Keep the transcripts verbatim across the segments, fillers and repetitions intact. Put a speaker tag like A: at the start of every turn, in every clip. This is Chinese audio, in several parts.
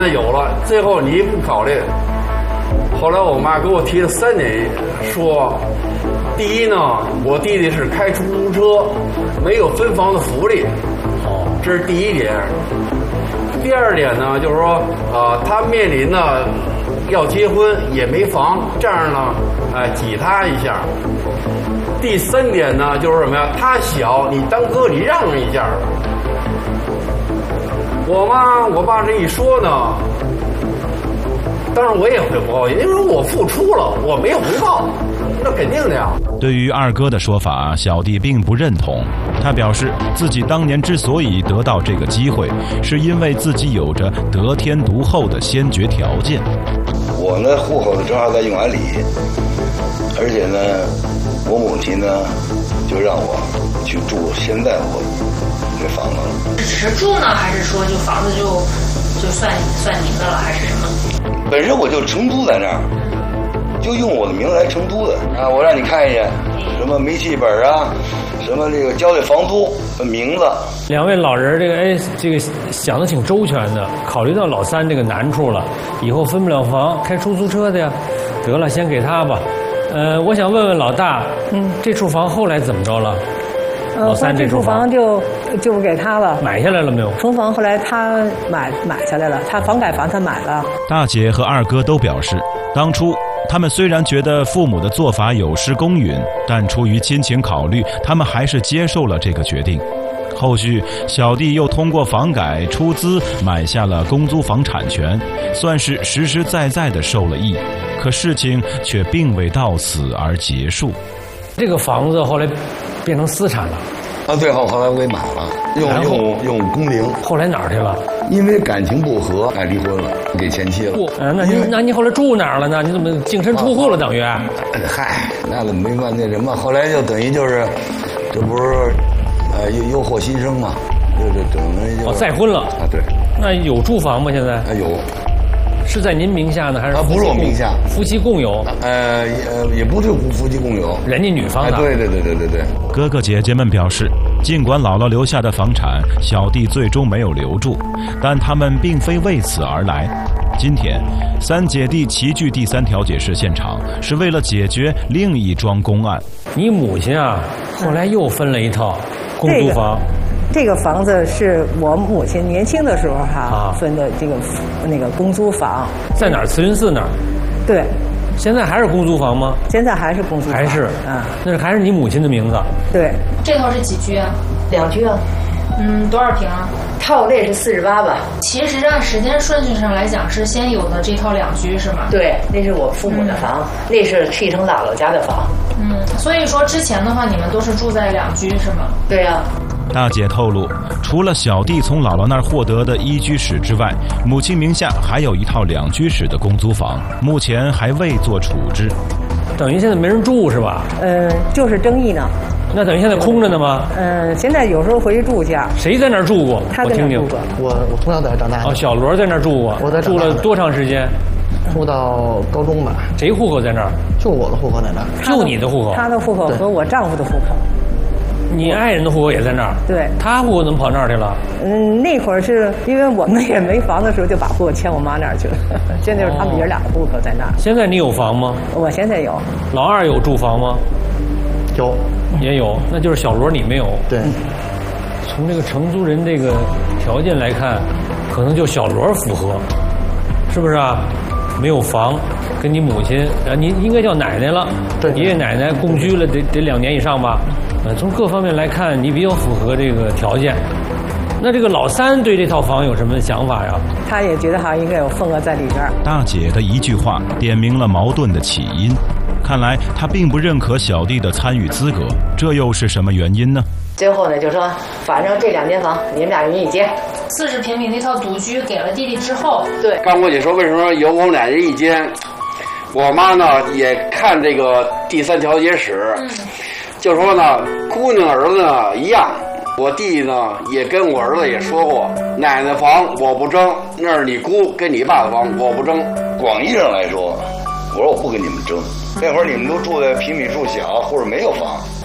A: 有了，最后你不考虑。后来我妈给我提了三点，说，第一呢，我弟弟是开出租车，没有分房的福利，哦，这是第一点。第二点呢，就是说，啊、呃，他面临呢要结婚也没房，这样呢，哎、呃，挤他一下。第三点呢，就是什么呀？他小，你当哥你让一下。我妈我爸这一说呢，当然我也会不高兴，因为我付出了，我没有回报，那肯定的呀。
B: 对于二哥的说法，小弟并不认同。他表示自己当年之所以得到这个机会，是因为自己有着得天独厚的先决条件。
C: 我呢，户口正好在永安里，而且呢，我母亲呢，就让我去住现在我这房子了。
D: 只是住呢，还是说就房子就就算算您的了，还是什么？
C: 本身我就承租在那儿，就用我的名字来承租的啊！我让你看一眼，什么煤气本啊，什么这个交的房租名字。
E: 两位老人这个哎，这个想的挺周全的，考虑到老三这个难处了，以后分不了房，开出租车的呀，得了，先给他吧。呃，我想问问老大，嗯，这处房后来怎么着了？
F: 呃，
E: 老三
F: 这处房就就给他了，
E: 买下来了没有？
F: 重房后来他买买下来了，他房改房他买了。
B: 大姐和二哥都表示，当初他们虽然觉得父母的做法有失公允，但出于亲情考虑，他们还是接受了这个决定。后续小弟又通过房改出资买下了公租房产权，算是实实在在的受了益。可事情却并未到此而结束。
E: 这个房子后来变成私产了。
C: 啊，对，后后来我给买了，用用用工龄。
E: 后来哪儿去了？
C: 因为感情不和，哎，离婚了，给前妻了。
E: 啊，那你那你后来住哪儿了呢？你怎么净身出户了？等于？
C: 嗨，那个没办那什么，后来就等于就是，这不是，呃，又又获新生嘛，就就等于就
E: 哦，再婚了
C: 啊，对。
E: 那有住房吗？现在？
C: 啊，有。
E: 是在您名下呢，还是
C: 啊？不是我名下，
E: 夫妻共有。
C: 呃呃，也不是夫妻共有，
E: 人家女方的。
C: 啊，对对对对对对。
B: 哥哥姐姐们表示，尽管姥姥留下的房产小弟最终没有留住，但他们并非为此而来。今天三姐弟齐聚第三调解室现场，是为了解决另一桩公案。
E: 你母亲啊，后来又分了一套公租房。
F: 这个房子是我母亲年轻的时候哈、
E: 啊、
F: 分的这个那个公租房，
E: 在哪儿？慈云寺那儿。
F: 对。
E: 现在还是公租房吗？
F: 现在还是公租房。
E: 还是啊，那是还是你母亲的名字。
F: 对。
D: 这套是几居啊？
F: 两居啊。
D: 嗯，多少平啊？
F: 套内是四十八吧。
D: 其实按时间顺序上来讲，是先有的这套两居是吗？
F: 对，那是我父母的房，嗯、那是继承姥姥家的房。
D: 嗯，所以说之前的话，你们都是住在两居是吗？
F: 对呀、啊。
B: 大姐透露，除了小弟从姥姥那儿获得的一居室之外，母亲名下还有一套两居室的公租房，目前还未做处置。
E: 等于现在没人住是吧？
F: 呃，就是争议呢。
E: 那等于现在空着呢吗？
F: 呃，现在有时候回去住一下。
E: 谁在那儿住过？
F: 他在那儿住过。
G: 我我从小在这长大的。
E: 哦，小罗在那儿住过。
G: 我在
E: 住了多长时间？
G: 住到高中吧。
E: 谁户口在那儿？
G: 就我的户口在那儿。
E: 就你的户口？
F: 他的户口和我丈夫的户口。
E: 你爱人的户口也在那儿？
F: 对。
E: 他户口怎么跑那儿去了？
F: 嗯，那会儿是因为我们也没房的时候，就把户口迁我妈那儿去了。现在就是他们爷俩的户口在那儿。
E: 现在你有房吗？
F: 我现在有。
E: 老二有住房吗？
G: 有。
E: 也有，那就是小罗你没有。
G: 对。
E: 从这个承租人这个条件来看，可能就小罗符合，是不是啊？没有房，跟你母亲啊，你应该叫奶奶了，
G: 对，
E: 爷爷奶奶共居了得得两年以上吧？呃，从各方面来看，你比较符合这个条件。那这个老三对这套房有什么想法呀？
F: 他也觉得好像应该有份额在里边。
B: 大姐的一句话点明了矛盾的起因，看来她并不认可小弟的参与资格，这又是什么原因呢？
F: 最后呢，就说反正这两间房你们俩人一间。
D: 四十平米那套独居给了弟弟之后，
F: 对。
A: 刚我姐说为什么有我们俩人一间，我妈呢也看这个第三调解室，嗯、就说呢姑娘儿子呢一样。我弟呢也跟我儿子也说过，奶奶房我不争，那是你姑跟你爸的房我不争。
C: 广义上来说，我说我不跟你们争。那会儿你们都住在平米数小或者没有房，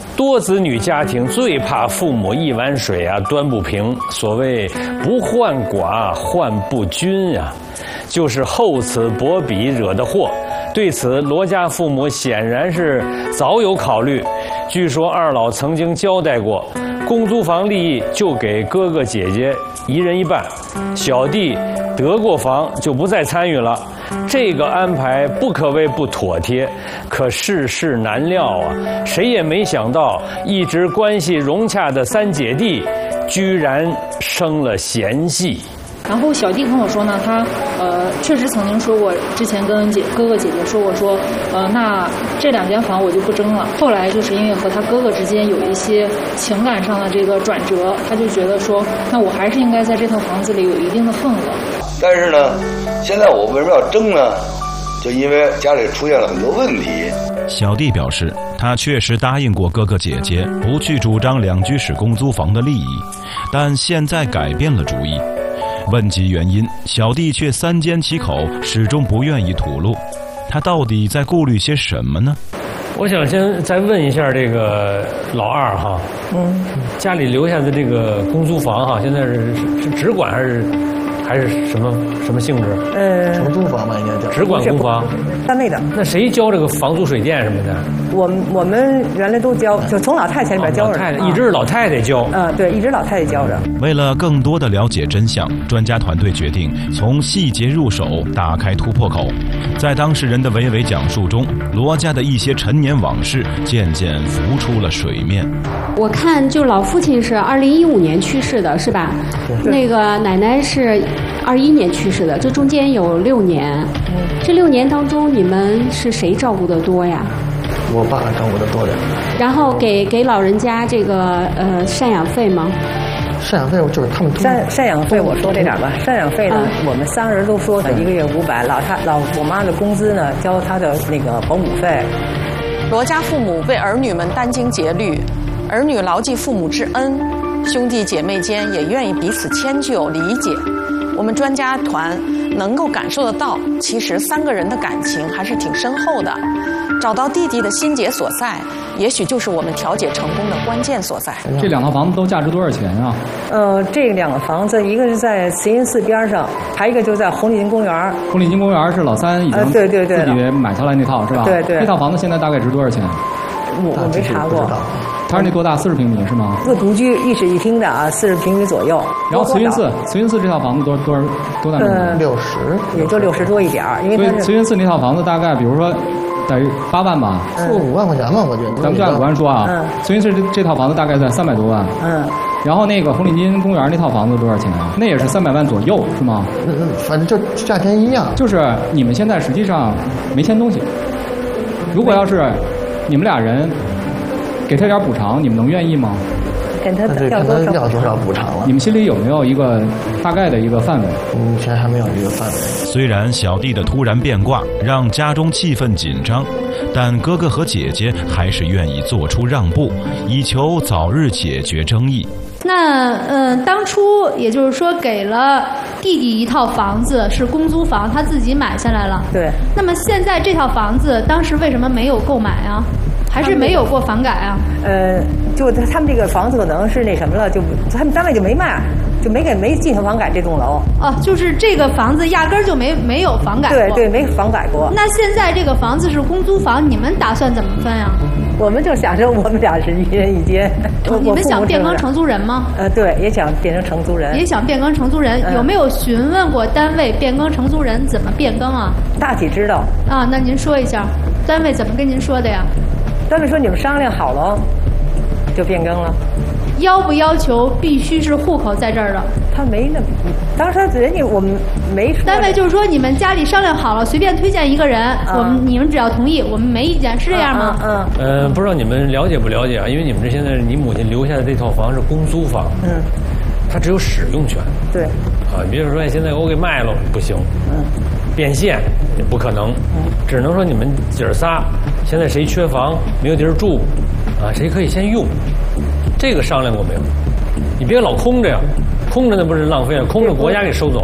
E: 多子女家庭最怕父母一碗水啊端不平，所谓不患寡患不均呀、啊，就是厚此薄彼惹的祸。对此，罗家父母显然是早有考虑。据说二老曾经交代过，公租房利益就给哥哥姐姐一人一半，小弟得过房就不再参与了。这个安排不可谓不妥帖，可世事难料啊，谁也没想到，一直关系融洽的三姐弟，居然生了嫌隙。
H: 然后小弟跟我说呢，他呃确实曾经说过，之前跟姐哥哥姐姐说过说，呃那这两间房我就不争了。后来就是因为和他哥哥之间有一些情感上的这个转折，他就觉得说，那我还是应该在这套房子里有一定的份额。
C: 但是呢，现在我为什么要争呢？就因为家里出现了很多问题。
B: 小弟表示，他确实答应过哥哥姐姐不去主张两居室公租房的利益，但现在改变了主意。问及原因，小弟却三缄其口，始终不愿意吐露。他到底在顾虑些什么呢？
E: 我想先再问一下这个老二哈，嗯，家里留下的这个公租房哈，现在是是只管还是还是什么什么性质？
F: 呃，
G: 承租房吧，应该叫。
E: 只管公房，
F: 单位的。
E: 那谁交这个房租水电什么的？
F: 我们我们原来都交，就从老太太里边交着。
E: 老太太一直是老太太交。
F: 嗯，对，一直老太太交着。
B: 为了更多的了解真相，专家团队决定从细节入手，打开突破口。在当事人的娓娓讲述中，罗家的一些陈年往事渐渐浮出了水面。
I: 我看就老父亲是二零一五年去世的，是吧？那个奶奶是二一年去世的，这中间有六年。这六年当中，你们是谁照顾的多呀？
G: 我爸照顾的多点。
I: 然后给给老人家这个呃赡养费吗？
G: 赡养费就是他们
F: 赡赡养费，我说这点吧。赡养费呢，嗯、我们三个人都说一个月五百，老他老我妈的工资呢，交她的那个保姆费。
J: 罗家父母为儿女们殚精竭虑，儿女牢记父母之恩，兄弟姐妹间也愿意彼此迁就理解。我们专家团能够感受得到，其实三个人的感情还是挺深厚的。找到弟弟的心结所在，也许就是我们调解成功的关键所在。
K: 这两套房子都价值多少钱啊？
F: 呃，这两个房子，一个是在慈云寺边上，还一个就在红丽金公园。
K: 红丽金公园是老三已经、呃、
F: 对对对
K: 自己买下来那套是吧？
F: 对对。
K: 那套房子现在大概值多少钱？
F: 我我没查过。
K: 它是那多大？四十平米是吗？
F: 自独居一室一厅的啊，四十平米左右。
K: 然后慈云寺，慈云寺这套房子多多少多大？
F: 呃，
G: 六十，
F: 也就六十多一点儿。因为
K: 所以慈云寺那套房子大概，比如说，在八万吧，
G: 四五万块钱吧，我觉得。
K: 咱们就按五万说啊。嗯。慈云寺这这套房子大概在三百多万。
F: 嗯。
K: 然后那个红领巾公园那套房子多少钱啊？那也是三百万左右，是吗？
G: 嗯嗯，反正就价钱一样。
K: 就是你们现在实际上没签东西。如果要是你们俩人。给他点补偿，你们能愿意吗？
F: 跟他
G: 要多少要多少补偿了？
K: 你们心里有没有一个大概的一个范围？
G: 目前还没有一个范围。
B: 虽然小弟的突然变卦让家中气氛紧张，但哥哥和姐姐还是愿意做出让步，以求早日解决争议。
L: 那嗯、呃，当初也就是说给了弟弟一套房子是公租房，他自己买下来了。
F: 对。
L: 那么现在这套房子当时为什么没有购买啊？还是没有过房改啊？
F: 呃，就他们这个房子可能是那什么了，就他们单位就没卖，就没给没进行房改这栋楼。
L: 哦，就是这个房子压根儿就没没有房改过。
F: 对对，没房改过。
L: 那现在这个房子是公租房，你们打算怎么分啊？
F: 我们就想着我们俩是一人一间。
L: 你们想变更承租人吗？
F: 呃，对，也想变成承租人。
L: 也想变更承租人，嗯、有没有询问过单位变更承租人怎么变更啊？
F: 大体知道。
L: 啊，那您说一下，单位怎么跟您说的呀？
F: 单位说你们商量好了，就变更了。
L: 要不要求必须是户口在这儿的？
F: 他没那么，当时人家我们没说。
L: 单位就是说你们家里商量好了，随便推荐一个人，啊、我们你们只要同意，我们没意见，是这样吗？
F: 嗯、啊。
E: 呃，不知道你们了解不了解啊？因为你们这现在你母亲留下的这套房是公租房，
F: 嗯，
E: 它只有使用权。
F: 对。
E: 啊，比如说现在我给卖了不行，
F: 嗯，
E: 变现也不可能，
F: 嗯，
E: 只能说你们姐儿仨现在谁缺房没有地儿住，啊，谁可以先用。这个商量过没有？你别老空着呀，空着那不是浪费了，空着国家给收走了。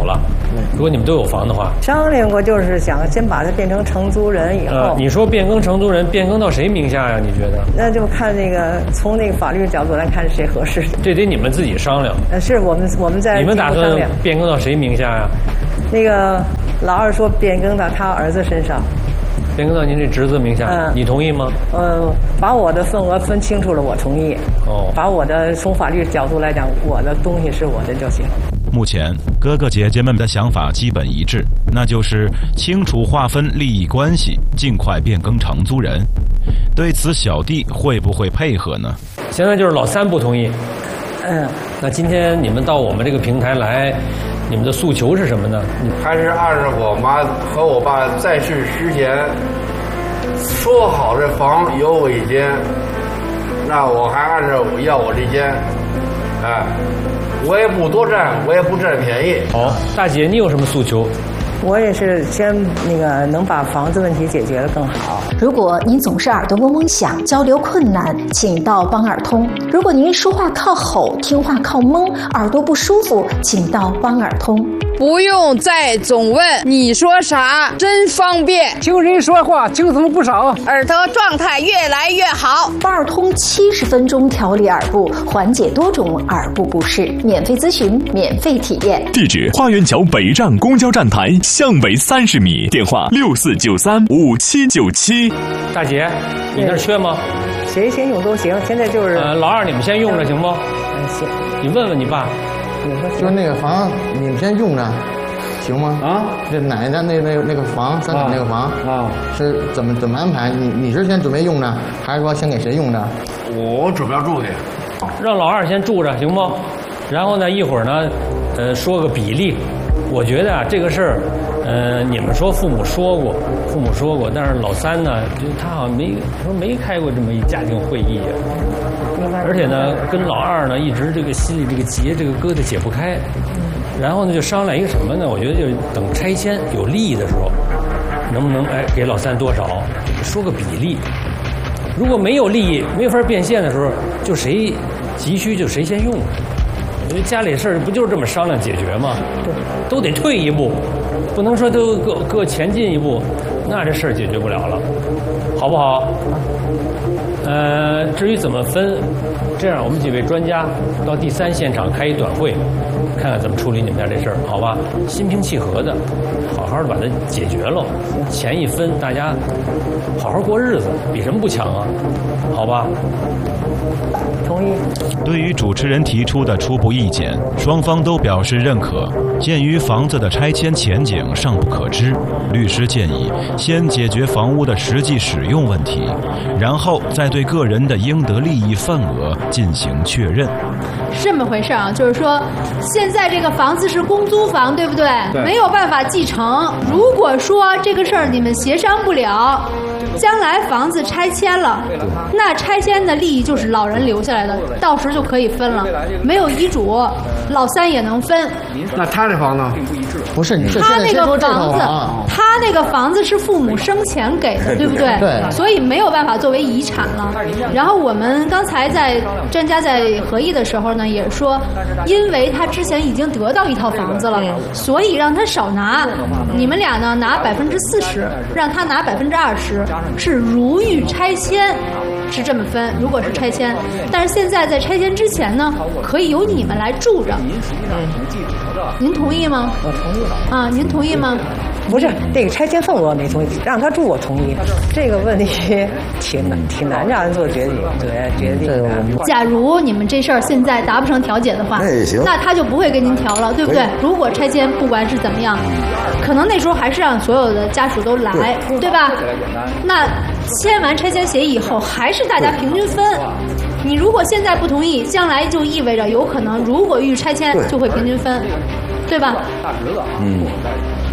E: 如果你们都有房的话，
F: 商量过，就是想先把它变成承租人以后。
E: 呃，你说变更承租人，变更到谁名下呀？你觉得？
F: 那就看那个从那个法律角度来看谁合适。
E: 这得你们自己商量。
F: 呃，是我们我们在
E: 你们打算变更到谁名下呀？
F: 那个老二说变更到他儿子身上。
E: 变更到您这侄子名下，嗯、你同意吗？
F: 呃，把我的份额分清楚了，我同意。
E: 哦，
F: 把我的从法律角度来讲，我的东西是我的就行。
B: 目前，哥哥姐姐们的想法基本一致，那就是清楚划分利益关系，尽快变更承租人。对此，小弟会不会配合呢？
E: 现在就是老三不同意。
F: 嗯，
E: 那今天你们到我们这个平台来，你们的诉求是什么呢？
A: 还是按照我妈和我爸在世之前说好这房有我一间，那我还按照要我这间，哎，我也不多占，我也不占便宜。
E: 好，大姐，你有什么诉求？
F: 我也是先那个能把房子问题解决得更好。
M: 如果您总是耳朵嗡嗡响，交流困难，请到帮耳通。如果您说话靠吼，听话靠蒙，耳朵不舒服，请到帮耳通。
N: 不用再总问你说啥，真方便。
O: 听人说话轻松不少，
N: 耳朵状态越来越好。
M: 帮耳通七十分钟调理耳部，缓解多种耳部不适，免费咨询，免费体验。
P: 地址：花园桥北站公交站台向北三十米，电话六四九三五七九七。
E: 大姐，你那儿缺吗？
F: 谁先用都行，现在就是。
E: 呃，老二你们先用着行不？
F: 嗯，行。
E: 你问问你爸。
G: 就是那个房，你们先用着，行吗？啊，这奶奶那那那个房，三厂那个房啊，是怎么怎么安排？你你是先准备用着，还是说先给谁用着？
A: 我准备要住去，
E: 让老二先住着，行不？然后呢，一会儿呢，呃，说个比例。我觉得啊，这个事儿，呃，你们说父母说过，父母说过，但是老三呢，就他好像没说没开过这么一家庭会议啊。而且呢，跟老二呢一直这个心里这个结这个疙瘩解不开，然后呢就商量一个什么呢？我觉得就等拆迁有利益的时候，能不能哎给老三多少，说个比例。如果没有利益没法变现的时候，就谁急需就谁先用。因为家里事儿不就是这么商量解决吗？对，都得退一步，不能说都各各前进一步，那这事儿解决不了了，好不好？呃，至于怎么分，这样我们几位专家到第三现场开一短会，看看怎么处理你们家这事儿，好吧？心平气和的，好好的把它解决了，钱一分，大家好好过日子，比什么不强啊？好吧？
F: 同意。
B: 对于主持人提出的初步意见，双方都表示认可。鉴于房子的拆迁前景尚不可知，律师建议先解决房屋的实际使用问题，然后再对个人的应得利益份额进行确认。
L: 是这么回事啊，就是说，现在这个房子是公租房，对不对？对。没有办法继承。如果说这个事儿你们协商不了，将来房子拆迁了，那拆迁的利益就是老人留下来的，到时就可以分了。没有遗嘱，老三也能分。
A: 那他这房呢？
G: 不是，
L: 他那个房子，他那个房子是父母生前给的，对不对？
G: 对。
L: 所以没有办法作为遗产了。然后我们刚才在专家在合议的时候呢，也说，因为他之前已经得到一套房子了，所以让他少拿。你们俩呢拿百分之四十，让他拿百分之二十，是如遇拆迁。是这么分，如果是拆迁，但是现在在拆迁之前呢，可以由你们来住着。嗯，您同意吗？
F: 我同意。
L: 啊，您同意吗？
F: 不是，这个拆迁份额没同意，让他住我同意。这个问题挺难，挺难让人做决定，对决定的。
L: 假如你们这事儿现在达不成调解的话，
C: 那也行，
L: 那他就不会跟您调了，对不对？如果拆迁不管是怎么样，可能那时候还是让所有的家属都来，对, 对吧？那签完拆迁协议以后，还是大家平均分。你如果现在不同意，将来就意味着有可能，如果遇拆迁就会平均分，对吧？
C: 嗯。嗯，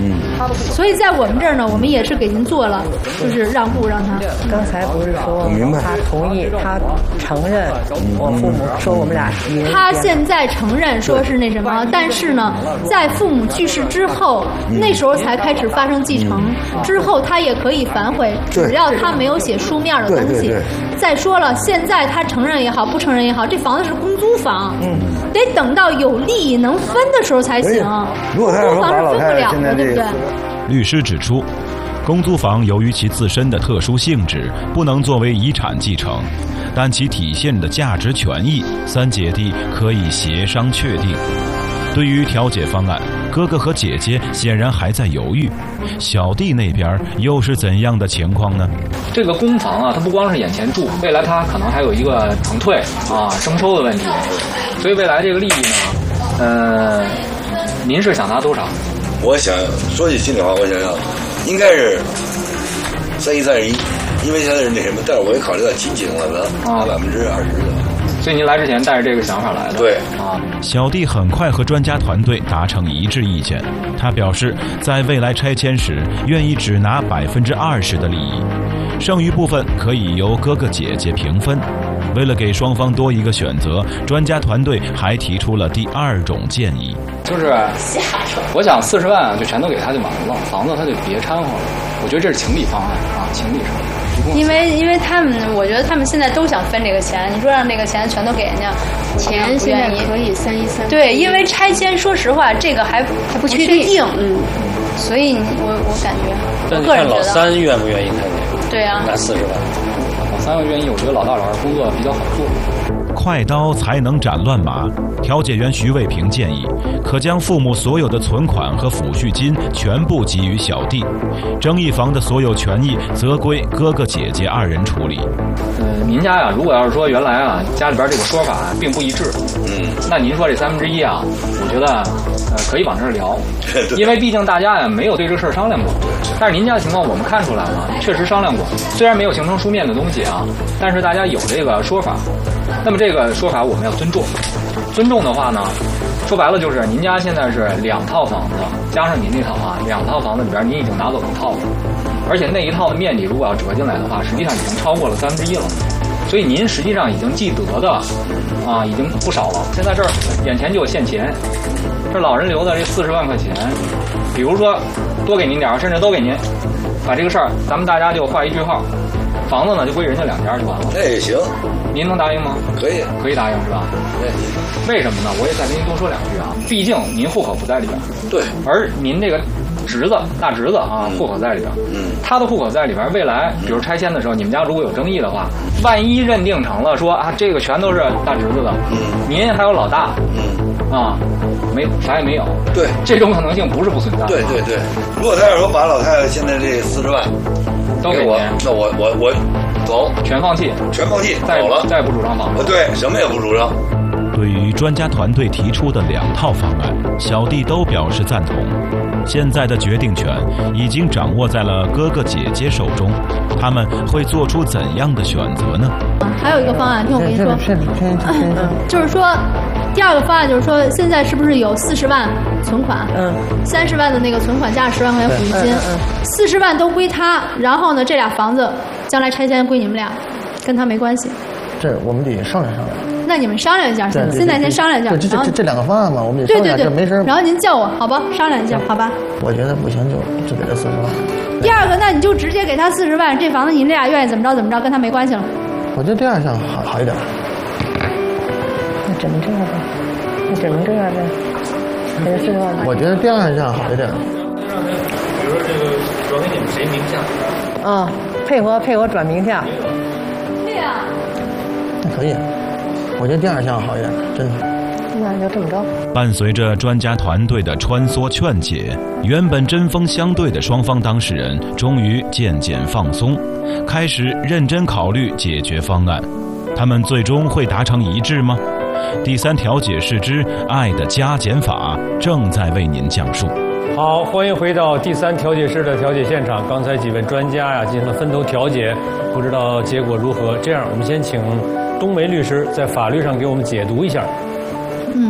L: 嗯，所以在我们这儿呢，我们也是给您做了，就是让步让他。
F: 刚才不是说他同意，他承认我父母说我们俩一人。
L: 他现在承认说是那什么，但是呢，在父母去世之后，那时候才开始发生继承，之后他也可以反悔，只要他没有写书面的东西。再说了，现在他承认也好，不承认也好，这房子是公租房，嗯，得等到有利益能分的时候才行。
C: 如果他
L: 公租房是分不了的，对不对？
B: 律师指出，公租房由于其自身的特殊性质，不能作为遗产继承，但其体现的价值权益，三姐弟可以协商确定。对于调解方案，哥哥和姐姐显然还在犹豫，小弟那边又是怎样的情况呢？
Q: 这个公房啊，它不光是眼前住，未来它可能还有一个承退啊、征收的问题，所以未来这个利益呢，呃，您是想拿多少？
C: 我想说句心里话，我想想，应该是三一三十一，因为现在是那什么，但是我也考虑到亲情了，拿百分之二十的。
Q: 所以您来之前带着这个想法来的。
C: 对
Q: 啊，
B: 小弟很快和专家团队达成一致意见。他表示，在未来拆迁时，愿意只拿百分之二十的利益，剩余部分可以由哥哥姐姐平分。为了给双方多一个选择，专家团队还提出了第二种建议，
Q: 就是我想四十万啊，就全都给他就完了，房子他就别掺和了。我觉得这是情理方案啊，情理上。
R: 因为因为他们，我觉得他们现在都想分这个钱。你说让这个钱全都给人家，
I: 钱现在可以三一三。
R: 对，因为拆迁，说实话，这个还还不确定。嗯，所以我我感觉，
E: 但你看老三愿不愿意看这个？
R: 对啊，
E: 拿四十万。
Q: 老三要愿意，我觉得老大老二工作比较好做。
B: 快刀才能斩乱麻。调解员徐卫平建议，可将父母所有的存款和抚恤金全部给予小弟，争议房的所有权益则归哥哥姐姐二人处理。
Q: 呃，您家呀，如果要是说原来啊家里边这个说法并不一致，嗯，那您说这三分之一啊，我觉得呃可以往这儿聊，因为毕竟大家呀没有对这事儿商量过。但是您家的情况我们看出来了，确实商量过，虽然没有形成书面的东西啊，但是大家有这个说法。那么这个说法我们要尊重，尊重的话呢，说白了就是您家现在是两套房子，加上您那套啊，两套房子里边您已经拿走一套了，而且那一套的面积如果要折进来的话，实际上已经超过了三分之一了，所以您实际上已经既得的啊已经不少了。现在这儿眼前就有现钱，这老人留的这四十万块钱，比如说多给您点儿，甚至都给您，把这个事儿咱们大家就画一句号，房子呢就归人家两家就完了。
C: 那也行。
Q: 您能答应吗？
C: 可以，
Q: 可以答应是吧？
C: 对。
Q: 为什么呢？我也再跟您多说两句啊。毕竟您户口不在里边。
C: 对。
Q: 而您这个侄子、大侄子啊，户口在里边。嗯。他的户口在里边，未来比如拆迁的时候，你们家如果有争议的话，万一认定成了说啊，这个全都是大侄子的，嗯，您还有老大，嗯，啊，没啥也没有。
C: 对。
Q: 这种可能性不是不存在。
C: 对对对。如果他要说把老太太现在这四十万
Q: 都给
C: 我，那我我我。走，
Q: 全放弃，
C: 全放弃，
Q: 再
C: 走了，
Q: 再不主张房子。
C: 对，什么也不主张。
B: 对于专家团队提出的两套方案，小弟都表示赞同。现在的决定权已经掌握在了哥哥姐姐手中，他们会做出怎样的选择呢？
L: 还有一个方案，听我跟你说，就是说，第二个方案就是说，现在是不是有四十万存款？嗯，三十万的那个存款加上十万块钱抚恤金，四十万都归他，然后呢，这俩房子将来拆迁归你们俩，跟他没关系。
G: 这我们得商量商量。
L: 那你们商量一下，现现在先商量一下。
G: 这这这这两个方案嘛，我们得商量一下，没事。
L: 然后您叫我，好吧，商量一下，好吧。
G: 我觉得不行，就就给他四十万。
L: 第二个，那你就直接给他四十万，这房子你们俩愿意怎么着怎么着，跟他没关系了。
G: 我觉得第二项好好一点。
F: 那只能这样呗，那只能这样呗。给他四十万。
G: 我觉得第二项好一点。
E: 比如说这个转给你们谁名下？
F: 啊，配合配合转名下。
L: 对呀。
G: 那可以。我觉得第二项好一点，真的。
F: 那就这么着。
B: 伴随着专家团队的穿梭劝解，原本针锋相对的双方当事人终于渐渐放松，开始认真考虑解决方案。他们最终会达成一致吗？第三调解室之爱的加减法正在为您讲述。
E: 好，欢迎回到第三调解室的调解现场。刚才几位专家呀进行了分头调解，不知道结果如何。这样，我们先请冬梅律师在法律上给我们解读一下。
L: 嗯，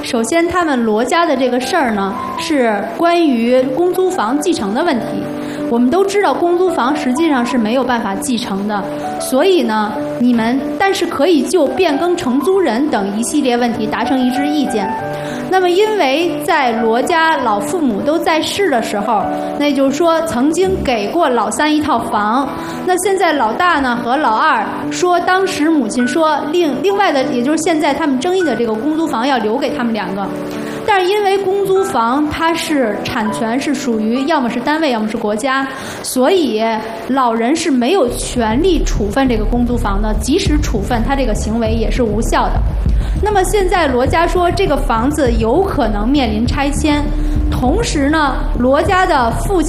L: 首先他们罗家的这个事儿呢，是关于公租房继承的问题。我们都知道，公租房实际上是没有办法继承的，所以呢，你们但是可以就变更承租人等一系列问题达成一致意见。那么，因为在罗家老父母都在世的时候，那也就是说曾经给过老三一套房。那现在老大呢和老二说，当时母亲说另另外的，也就是现在他们争议的这个公租房要留给他们两个。但是因为公租房它是产权是属于要么是单位要么是国家，所以老人是没有权利处分这个公租房的，即使处分他这个行为也是无效的。那么现在罗家说这个房子有可能面临拆迁，同时呢罗家的父亲